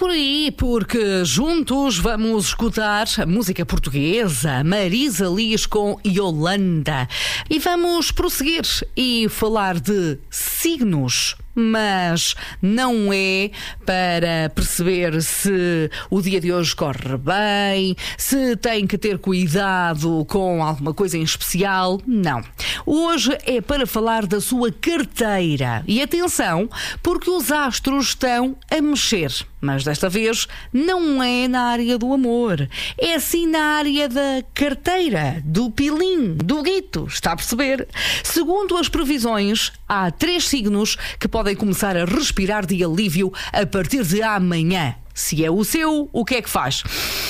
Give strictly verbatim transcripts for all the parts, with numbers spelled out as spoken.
por aí, porque juntos vamos escutar a música portuguesa, Marisa Liz com Yolanda. E vamos prosseguir e falar de signos. Mas não é para perceber se o dia de hoje corre bem, se tem que ter cuidado com alguma coisa em especial. Não. Hoje é para falar da sua carteira. E atenção, porque os astros estão a mexer. Mas desta vez não é na área do amor. É sim na área da carteira, do pilim, do guito. Está a perceber? Segundo as previsões, há três signos que podem começar a respirar de alívio a partir de amanhã. Se é o seu, o que é que faz?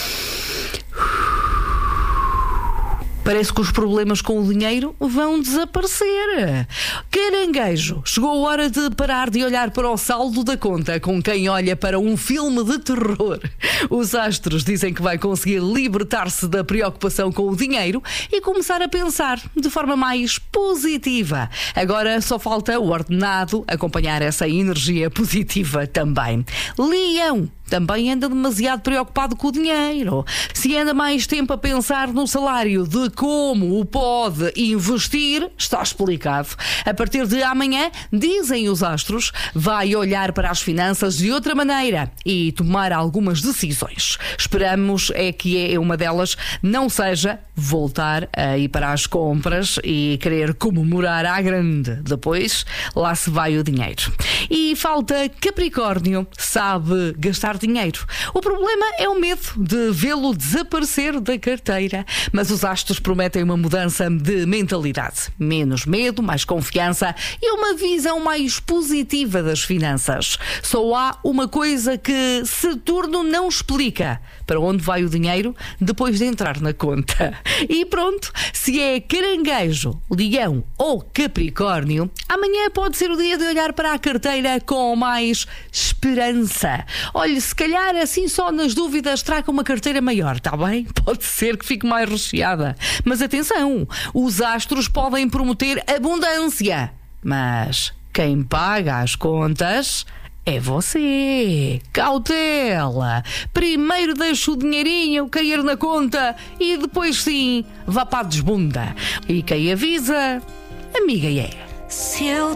Parece que os problemas com o dinheiro vão desaparecer. Caranguejo, chegou a hora de parar de olhar para o saldo da conta com quem olha para um filme de terror. Os astros dizem que vai conseguir libertar-se da preocupação com o dinheiro e começar a pensar de forma mais positiva. Agora só falta o ordenado acompanhar essa energia positiva também. Leão também anda demasiado preocupado com o dinheiro. Se anda mais tempo a pensar no salário de como o pode investir, está explicado. A partir de amanhã, dizem os astros, vai olhar para as finanças de outra maneira e tomar algumas decisões. Esperamos é que uma delas não seja voltar a ir para as compras e querer comemorar à grande. Depois, lá se vai o dinheiro. E falta Capricórnio, sabe gastar dinheiro. O problema é o medo de vê-lo desaparecer da carteira. Mas os astros prometem uma mudança de mentalidade. Menos medo, mais confiança e uma visão mais positiva das finanças. Só há uma coisa que Saturno não explica: para onde vai o dinheiro depois de entrar na conta. E pronto, se é Caranguejo, Leão ou Capricórnio, amanhã pode ser o dia de olhar para a carteira com mais esperança. Olhe, se calhar assim só nas dúvidas traga uma carteira maior, está bem? Pode ser que fique mais recheada. Mas atenção, os astros podem prometer abundância, mas quem paga as contas é você. Cautela. Primeiro deixa o dinheirinho cair na conta e depois sim vá para a desbunda. E quem avisa, amiga é. Se eu